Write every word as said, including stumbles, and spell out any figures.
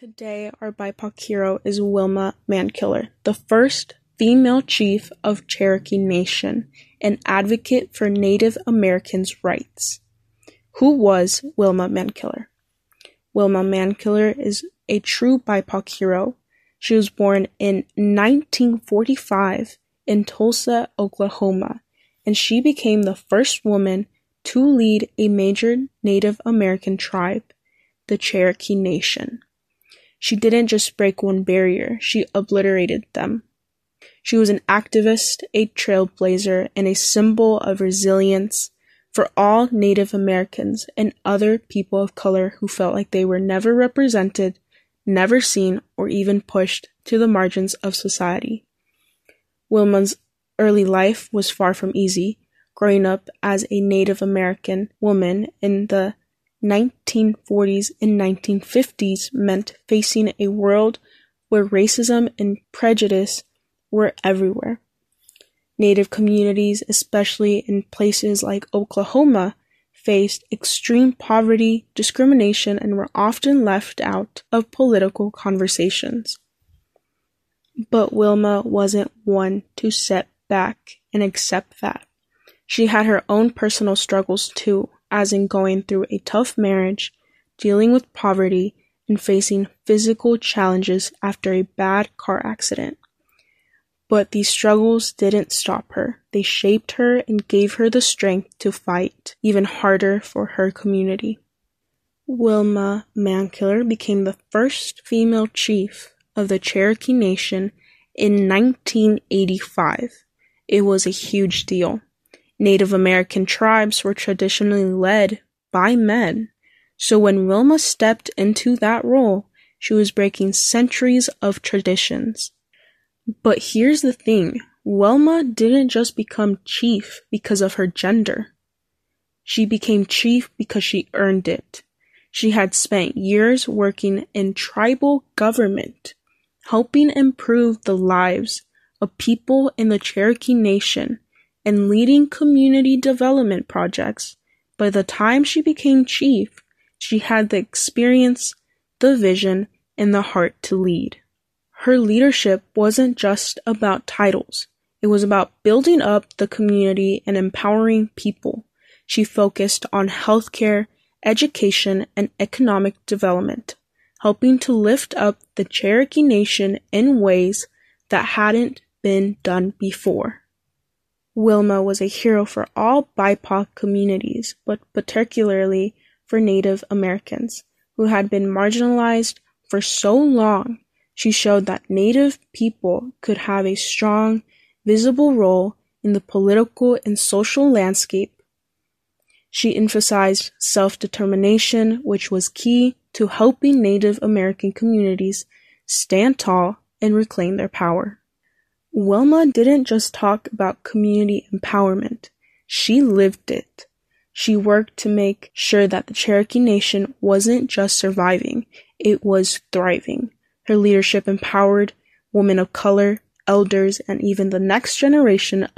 Today, our B I P O C hero is Wilma Mankiller, the first female chief of Cherokee Nation and advocate for Native Americans' rights. Who was Wilma Mankiller? Wilma Mankiller is a true B I P O C hero. She was born in nineteen forty-five in Tulsa, Oklahoma, and she became the first woman to lead a major Native American tribe, the Cherokee Nation. She didn't just break one barrier, she obliterated them. She was an activist, a trailblazer, and a symbol of resilience for all Native Americans and other people of color who felt like they were never represented, never seen, or even pushed to the margins of society. Wilma's early life was far from easy. Growing up as a Native American woman in the nineteen forties and nineteen fifties meant facing a world where racism and prejudice were everywhere. Native communities, especially in places like Oklahoma, faced extreme poverty, discrimination, and were often left out of political conversations. But Wilma wasn't one to sit back and accept that. She had her own personal struggles too, as in going through a tough marriage, dealing with poverty, and facing physical challenges after a bad car accident. But these struggles didn't stop her. They shaped her and gave her the strength to fight even harder for her community. Wilma Mankiller became the first female chief of the Cherokee Nation in nineteen eighty-five. It was a huge deal. Native American tribes were traditionally led by men, so when Wilma stepped into that role, she was breaking centuries of traditions. But here's the thing, Wilma didn't just become chief because of her gender. She became chief because she earned it. She had spent years working in tribal government, helping improve the lives of people in the Cherokee Nation, and leading community development projects. By the time she became chief, she had the experience, the vision, and the heart to lead. Her leadership wasn't just about titles. It was about building up the community and empowering people. She focused on healthcare, education, and economic development, helping to lift up the Cherokee Nation in ways that hadn't been done before. Wilma was a hero for all B I P O C communities, but particularly for Native Americans, who had been marginalized for so long. She showed that Native people could have a strong, visible role in the political and social landscape. She emphasized self-determination, which was key to helping Native American communities stand tall and reclaim their power. Wilma didn't just talk about community empowerment, she lived it. She worked to make sure that the Cherokee Nation wasn't just surviving, it was thriving. Her leadership empowered women of color, elders, and even the next generation